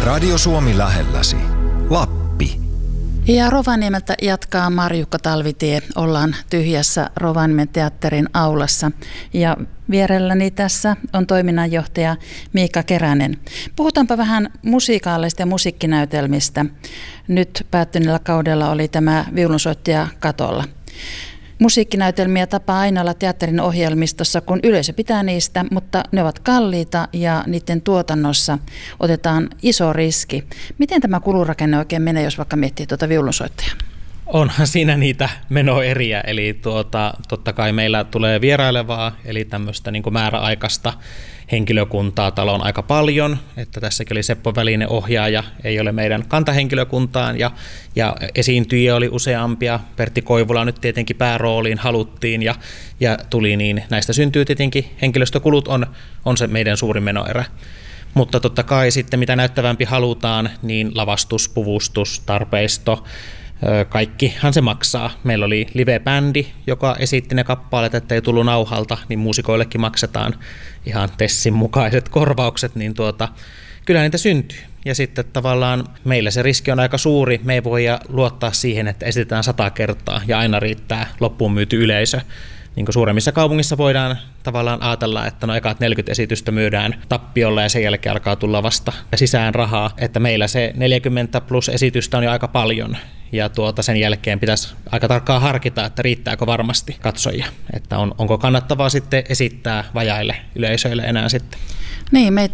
Radio Suomi lähelläsi. Lappi. Ja Rovaniemeltä jatkaa Marjukka Talvitie. Ollaan tyhjässä Rovaniemen teatterin aulassa. Ja vierelläni tässä on toiminnanjohtaja Miikka Keränen. Puhutaanpa vähän musiikaaleista ja musiikkinäytelmistä. Nyt päättyneellä kaudella oli tämä Viulunsoittaja katolla. Musiikkinäytelmiä tapaa aina olla teatterin ohjelmistossa, kun yleisö pitää niistä, mutta ne ovat kalliita ja niiden tuotannossa otetaan iso riski. Miten tämä kulurakenne oikein menee, jos vaikka miettii viulunsoittajaa? Onhan siinä niitä menoeriä, eli totta kai meillä tulee vierailevaa, eli tämmöistä niin kuin määräaikaista henkilökuntaa taloon aika paljon, että tässäkin oli Seppo Välinen ohjaaja, ei ole meidän kantahenkilökuntaan, ja esiintyjiä oli useampia, Pertti Koivula nyt tietenkin päärooliin haluttiin, ja tuli niin, näistä syntyy tietenkin, henkilöstökulut on se meidän suurin menoerä. Mutta totta kai sitten mitä näyttävämpi halutaan, niin lavastus, puvustus, tarpeisto, kaikkihan se maksaa. Meillä oli live-bändi, joka esitti ne kappaleet, ettei tullut nauhalta, niin muusikoillekin maksetaan ihan Tessin mukaiset korvaukset, niin kyllä niitä syntyy. Ja sitten tavallaan meillä se riski on aika suuri, me ei voi luottaa siihen, että esitetään 100 kertaa ja aina riittää loppuun myyty yleisö. Niin kuin suuremmissa kaupungissa voidaan tavallaan ajatella, että ekat 40 esitystä myydään tappiolla ja sen jälkeen alkaa tulla vasta sisään rahaa. Että meillä se 40 plus esitystä on jo aika paljon ja sen jälkeen pitäisi aika tarkkaan harkita, että riittääkö varmasti katsojia. Että onko kannattavaa sitten esittää vajaille yleisöille enää sitten. Niin,